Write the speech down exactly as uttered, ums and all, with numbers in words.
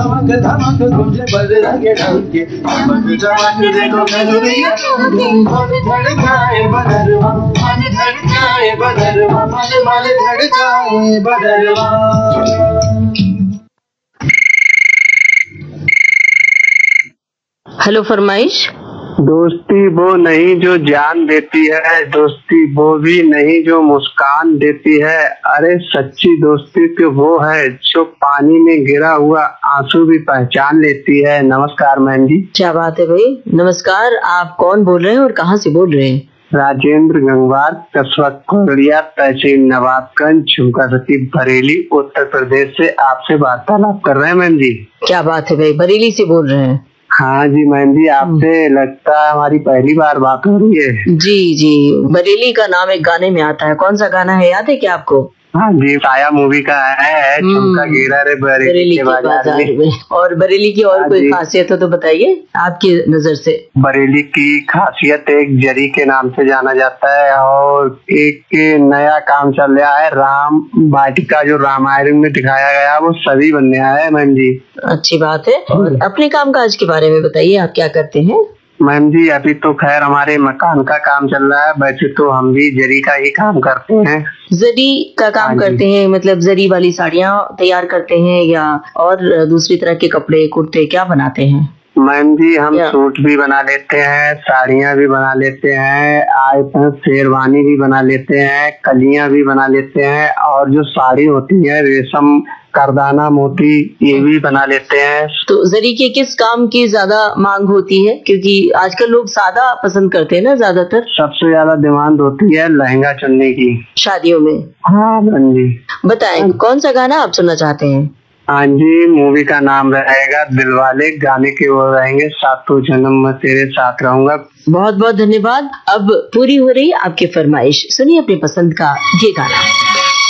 धमक धमक तुझे बदला के ढलके चमक चमक देखो गजरिया मन धड़काए बदलवा मन धड़काए बदलवा मन मन धड़काए बदलवा। हेलो फरमाइश। दोस्ती वो नहीं जो जान देती है, दोस्ती वो भी नहीं जो मुस्कान देती है, अरे सच्ची दोस्ती तो वो है जो पानी में गिरा हुआ आंसू भी पहचान लेती है। नमस्कार मैम जी। क्या बात है भाई, नमस्कार। आप कौन बोल रहे हैं और कहाँ से बोल रहे हैं? राजेंद्र गंगवार, कस्बा कोरिया, तहसील नवाबगंज, झुमका सती, बरेली, उत्तर प्रदेश से आपसे वार्तालाप कर रहे हैं मैम जी। क्या बात है भाई, बरेली से बोल रहे हैं? हाँ जी मैम जी, आपसे लगता है हमारी पहली बार बात हो रही है। जी जी, बरेली का नाम एक गाने में आता है, कौन सा गाना है, याद है क्या आपको? हाँ जी, साया मूवी का है, चमका गिरा रे बरेली के बाजार में। में। और बरेली की और कोई खासियत हो तो बताइए आपकी नजर से। बरेली की खासियत एक जरी के नाम से जाना जाता है और एक नया काम चल रहा है, राम वाटिका जो रामायण में दिखाया गया वो सभी बनने आया है मैम जी। अच्छी बात है। और अपने काम काज के बारे में बताइए, आप क्या करते हैं? मैम जी अभी तो खैर हमारे मकान का काम चल रहा है, वैसे तो हम भी जरी का ही काम करते हैं। जरी का काम करते हैं मतलब जरी वाली साड़ियाँ तैयार करते हैं या और दूसरी तरह के कपड़े कुर्ते क्या बनाते हैं? मैम जी हम सूट भी बना लेते हैं, साड़ियाँ भी बना लेते हैं, आए शेरवानी भी बना लेते हैं, कलियाँ भी बना लेते हैं और जो साड़ी होती है रेशम करदाना मोती ये भी बना लेते हैं। तो जरी के किस काम की ज्यादा मांग होती है, क्योंकि आजकल लोग सादा पसंद करते हैं ना ज्यादातर? सबसे ज्यादा डिमांड होती है लहंगा चुन्नी की शादियों में। हाँ मैम जी। बताएं कौन सा गाना आप सुनना चाहते हैं? हाँ जी, मूवी का नाम रहेगा दिलवाले, गाने के वो रहेंगे सातों जन्म में तेरे साथ रहूंगा। बहुत बहुत धन्यवाद। अब पूरी हो रही आपकी फरमाइश, सुनिए अपनी पसंद का ये गाना।